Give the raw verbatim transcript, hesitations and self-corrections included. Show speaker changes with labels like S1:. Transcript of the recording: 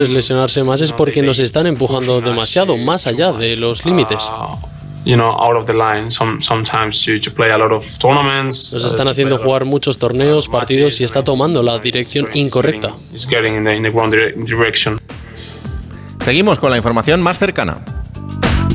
S1: lesionarse más es porque nos están empujando demasiado, más allá de los límites. Nos están haciendo jugar muchos torneos, partidos y está tomando la dirección incorrecta.
S2: Seguimos con la información más cercana.